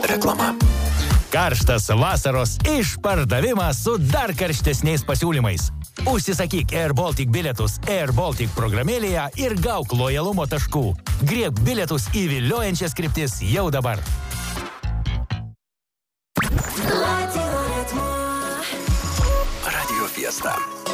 Reklama. Karštas vasaros išpardavimas su dar karštesniais pasiūlymais. Užsisakyk Air Baltic bilietus Air Baltic programėlėje ir gauk lojalumo taškų. Griebk bilietus į viliojančias kryptis jau dabar. Radio Fiesta.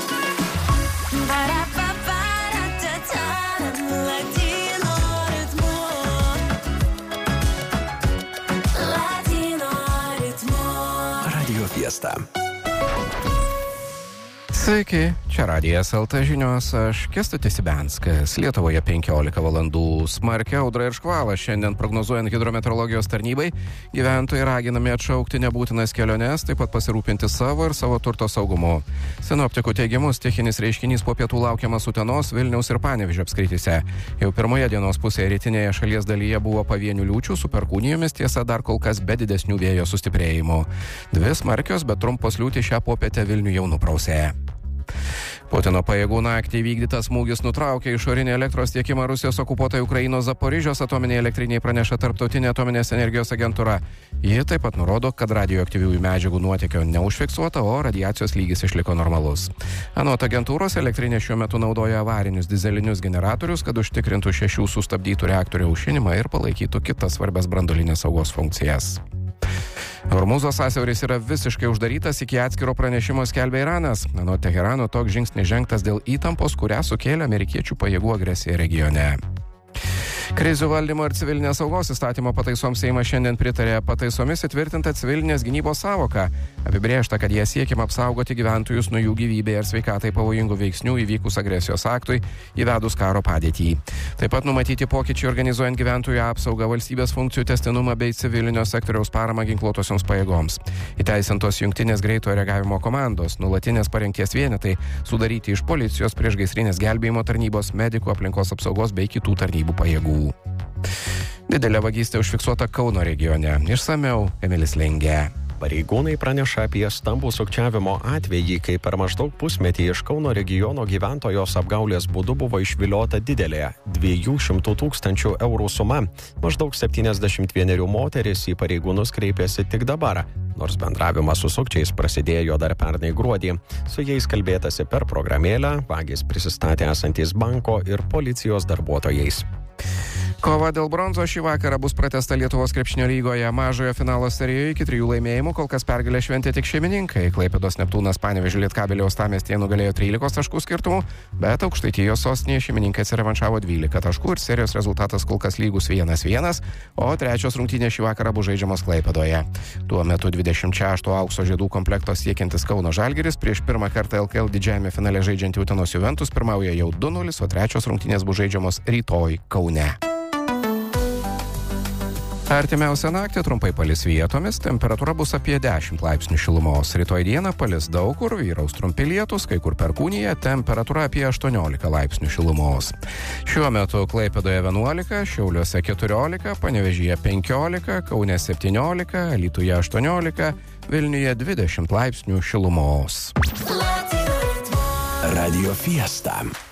Radio Fiesta. Sveiki, čia Radijas LT žinios, aš Kęstutis Ibenskas. Lietuvoje 15 valandų. Smarkia audra ir škvalas. Šiandien prognozuojant hidrometeorologijos tarnybai, gyventojai raginami atšaukti nebūtinas keliones, taip pat pasirūpinti savo ir savo turto saugumu. Sinoptikų teigimu, stichinis reiškinys po pietų laukiamas Utenos, Vilniaus ir Panevėžio apskrityse. Jau pirmoje dienos pusėje rytinėje šalies dalyje buvo pavienių liūčių su perkūnijomis, tiesa dar kol kas be didesnių vėjo sustiprėjimų. Dvi smarkios, bet trumpos liūtys šią popietę Vilnių jau nuprausė. Putino pajėgų naktį vykdytas smūgis nutraukė išorinį elektros tiekimą Rusijos okupuotai Ukrainos Zaporižės atominėje elektrinėje praneša Tarptautinė atominės energijos agentūra. Ji taip pat nurodo, kad radioaktyviųjų medžiagų nuotėkio neužfiksuota, o radiacijos lygis išliko normalus. Anot agentūros, elektrinė šiuo metu naudoja avarinius dizelinius generatorius, kad užtikrintų 6 sustabdytų reaktorių aušinimą ir palaikytų kitas svarbias branduolinės saugos funkcijas. Hormūzo sąsiauris yra visiškai uždarytas, iki atskiro pranešimo skelbia Iranas. Anot Teherano, toks žingsnis žengtas dėl įtampos, kurią sukėlė amerikiečių pajėgų agresija regione. Krizių valdymo ir civilinės saugos įstatymo pataisoms Seimas šiandien pritarė. Pataisomis įtvirtinta civilinės gynybos sąvoka. Apibrėžta, kad jie siekiama apsaugoti gyventojus nuo jų gyvybei ir sveikatai pavojingų veiksnių įvykus agresijos aktui, įvedus karo padėtį. Taip pat numatyti pokyčiai organizuojant gyventojų apsaugą, valstybės funkcijų tęstinumą bei civilinio sektoriaus paramą ginkluotosioms pajėgoms. Įteisintos jungtinės greito reagavimo komandos, nuolatinės parengties vienetai, sudaryti iš policijos, priešgaisrinės gelbėjimo tarnybos, medikų, aplinkos apsaugos bei kitų tarnybų pajėgų. Didelė vagystė užfiksuota Kauno regione. Išsamiau Emilis Lengė. Pareigūnai praneša apie stambų sukčiavimo atvejį, kai per maždaug pusmetį iš Kauno regiono gyventojos apgaulės būdu buvo išviliota didelė 200 000 eurų suma. Maždaug 71 moteris į pareigūnus kreipėsi tik dabar, nors bendravimas su sukčiais prasidėjo dar pernai gruodį. Su jais kalbėtasi per programėlę, vagys prisistatė esantys banko ir policijos darbuotojais. Kova dėl bronzos šį vakarą bus pratęsta Lietuvos krepšinio lygoje. Mažojo finalo serijoje iki 3 laimėjimų, kol kas pergalę šventė tik šeimininkai. Klaipėdos Neptūnas Panevėžio Lietkabelio Uostamiestyje nugalėjo 13 taškų skirtumu, bet Aukštaitijos sostinėje šeimininkai atsirevanšavo 12 taškų ir serijos rezultatas kol kas lygus 1-1, o trečios rungtynės šį vakarą bus žaidžiamos Klaipėdoje. Tuo metu 26 aukso žiedų komplekto siekiantis Kauno Žalgiris prieš pirmą kartą LKL didžiajame finale žaidžiantį Utenos Juventus pirmauja jau 2-0, o trečios rungtynės bus žaidžiamos rytoj Kaune. Artimiausią naktį trumpai palis vietomis, temperatūra bus apie 10 laipsnių šilumos. Rytoj dieną palis daug kur, vyraus trumpi lietūs, kai kur perkūnija, temperatūra apie 18 laipsnių šilumos. Šiuo metu Klaipėdoje 11, Šiauliuose 14, Panevėžyje 15, Kaune 17, Alytuje 18, Vilniuje 20 laipsnių šilumos. Radio Fiesta.